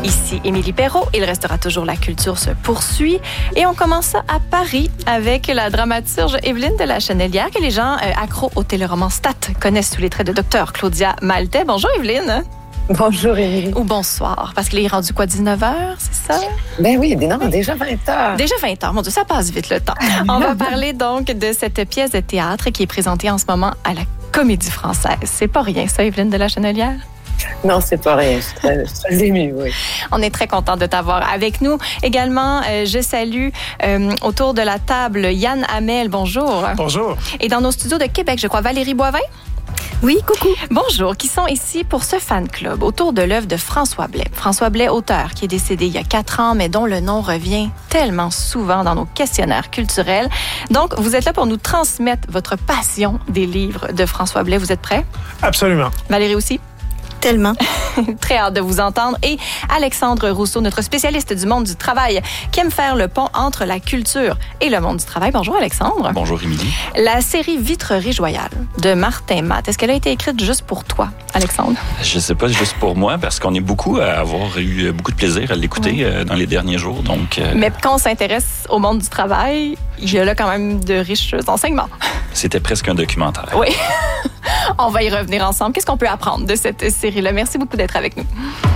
Ici Émilie Perrault. Il restera toujours La culture se poursuit. Et on commence ça à Paris avec la dramaturge Evelyne de la Chenelière, que les gens accros au téléroman Stat connaissent sous les traits de Dr Claudia Maltais. Bonjour Evelyne. Bonjour, Émilie. Ou bonsoir, parce qu'il est rendu quoi, 19h, c'est ça? Ben oui, non, déjà 20h. Déjà 20h, mon Dieu, ça passe vite le temps. On va parler donc de cette pièce de théâtre qui est présentée en ce moment à la Comédie Française. C'est pas rien, ça, Evelyne de la Chenelière? Non, c'est pas rien. Je suis très émue, oui. On est très content de t'avoir avec nous. Également, je salue autour de la table Yann Hamel. Bonjour. Bonjour. Et dans nos studios de Québec, je crois, Valérie Boivin. Oui, coucou. Bonjour, qui sont ici pour ce fan club autour de l'œuvre de François Blais. François Blais, auteur, qui est décédé il y a 4 ans, mais dont le nom revient tellement souvent dans nos questionnaires culturels. Donc, vous êtes là pour nous transmettre votre passion des livres de François Blais. Vous êtes prêts? Absolument. Valérie aussi? Tellement. Très hâte de vous entendre. Et Alexandre Rousseau, notre spécialiste du monde du travail, qui aime faire le pont entre la culture et le monde du travail. Bonjour Alexandre. Bonjour Émilie. La série Vitrerie Joyale de Martin Matt, est-ce qu'elle a été écrite juste pour toi, Alexandre? Je sais pas, juste pour moi, parce qu'on est beaucoup à avoir eu beaucoup de plaisir à l'écouter dans les derniers jours. Donc, Mais quand on s'intéresse au monde du travail, il y a là quand même de riches enseignements. C'était presque un documentaire. Oui. On va y revenir ensemble. Qu'est-ce qu'on peut apprendre de cette série-là? Merci beaucoup d'être avec nous.